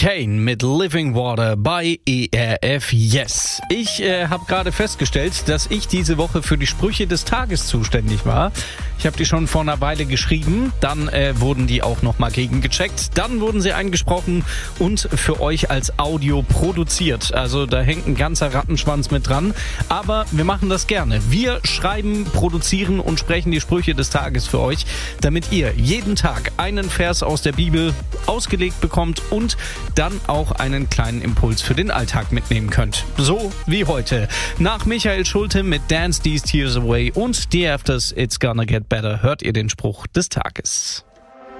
Kane mit Living Water bei ERF Yes. Ich habe gerade festgestellt, dass ich diese Woche für die Sprüche des Tages zuständig war. Ich habe die schon vor einer Weile geschrieben, dann wurden die auch nochmal gegengecheckt, dann wurden sie eingesprochen und für euch als Audio produziert. Also da hängt ein ganzer Rattenschwanz mit dran, aber wir machen das gerne. Wir schreiben, produzieren und sprechen die Sprüche des Tages für euch, damit ihr jeden Tag einen Vers aus der Bibel ausgelegt bekommt und dann auch einen kleinen Impuls für den Alltag mitnehmen könnt. So wie heute. Nach Michael Schulte mit Dance These Tears Away und The Afters It's Gonna Get Better hört ihr den Spruch des Tages.